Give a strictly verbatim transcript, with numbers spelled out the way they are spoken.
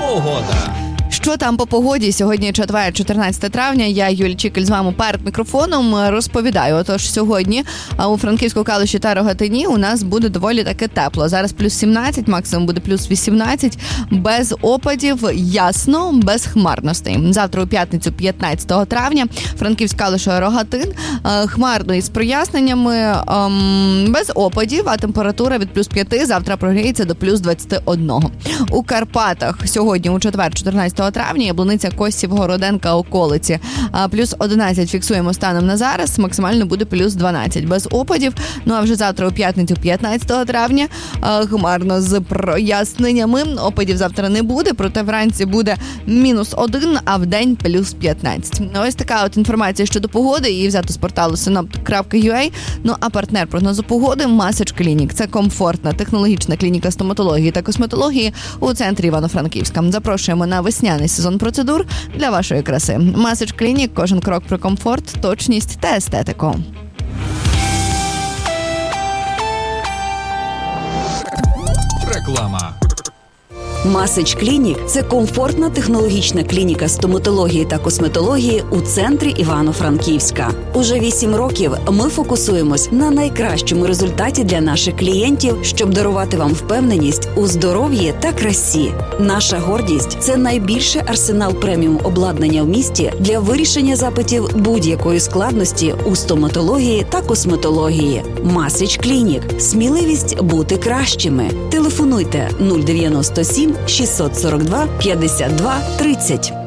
Погода. Що там по погоді? Сьогодні четвер, чотирнадцяте травня. Я, Юлія Чікель, з вами перед мікрофоном розповідаю. Отож, сьогодні у Франківську, Калуші та Рогатині у нас буде доволі таки тепло. Зараз плюс сімнадцять, максимум буде плюс вісімнадцять. Без опадів, ясно, без хмарностей. Завтра у п'ятницю, п'ятнадцятого травня, Франківськ, Калуша, Рогатин. Хмарно із проясненнями, без опадів, а температура від плюс п'яти завтра прогріється до плюс двадцяти одного. У Карпатах сьогодні у четвер, чотирнадцятого травня, Яблуниця, Косів, Городенка, околиці. Плюс одинадцять фіксуємо станом на зараз, максимально буде плюс дванадцять без опадів. Ну а вже завтра у п'ятницю, п'ятнадцятого травня, хмарно з проясненнями. Опадів завтра не буде, проте вранці буде мінус один, а в день плюс п'ятнадцять. Ось така от інформація щодо погоди, її взято з порталу синоптик крапка ю а. Ну а партнер прогнозу погоди Massage Clinic. Це комфортна технологічна клініка стоматології та косметології у центрі Івано-Франківська. Запрошуємо на весняний сезон процедур для вашої краси. Massage Clinic. Кожен крок про комфорт, точність та естетику. Реклама. Massage Clinic – це комфортна технологічна клініка стоматології та косметології у центрі Івано-Франківська. Уже вісім років ми фокусуємось на найкращому результаті для наших клієнтів, щоб дарувати вам впевненість у здоров'ї та красі. Наша гордість – це найбільший арсенал преміум обладнання в місті для вирішення запитів будь-якої складності у стоматології та косметології. Massage Clinic – сміливість бути кращими. Телефонуйте нуль дев'яносто сім шістсот сорок два п'ятдесят два тридцять.